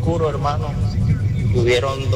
oscuro, hermano. Hubieron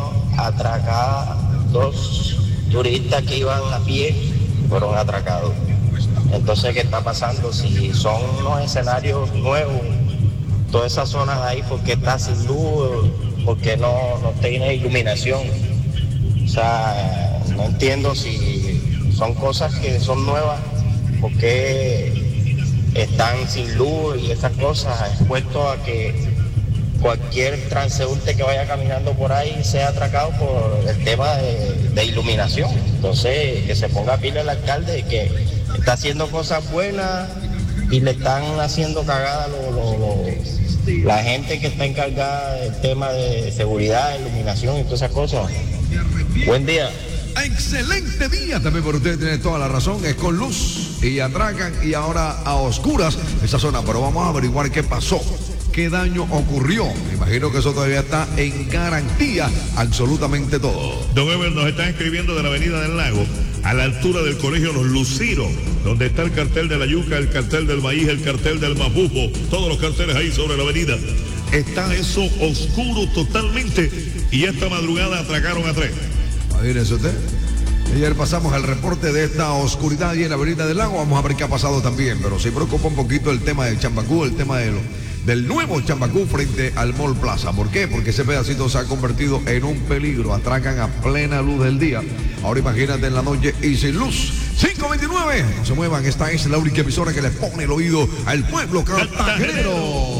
dos turistas que iban a pie, fueron atracados. Entonces, ¿qué está pasando? Si son unos escenarios nuevos, todas esas zonas ahí, ¿por qué está sin luz? ¿Por qué no tiene iluminación? O sea, no entiendo si son cosas que son nuevas, ¿por qué están sin luz y esas cosas? Expuesto a que cualquier transeúnte que vaya caminando por ahí sea atracado por el tema de iluminación. Entonces, que se ponga pila el alcalde, que está haciendo cosas buenas y le están haciendo cagada la gente que está encargada del tema de seguridad, iluminación y todas esas cosas. Buen día. Excelente día también por usted, tiene toda la razón, es con luz y atracan y ahora a oscuras esa zona, pero vamos a averiguar qué pasó. ¿Qué daño ocurrió? Me imagino que eso todavía está en garantía, absolutamente todo. Don Ever, nos están escribiendo de la Avenida del Lago, a la altura del colegio Los Luciros, donde está el cartel de la yuca, el cartel del maíz, el cartel del mapufo, todos los carteles ahí sobre la avenida. Está eso oscuro totalmente y esta madrugada atracaron a 3. Imagínese usted. Ayer pasamos el reporte de esta oscuridad ahí en la Avenida del Lago. Vamos a ver qué ha pasado también, pero sí preocupa un poquito el tema de Chambacú, el tema del nuevo Chambacú frente al Mall Plaza. ¿Por qué? Porque ese pedacito se ha convertido en un peligro. Atracan a plena luz del día. Ahora imagínate en la noche y sin luz. 5:29. No se muevan, esta es la única emisora que le pone el oído al pueblo cartagenero.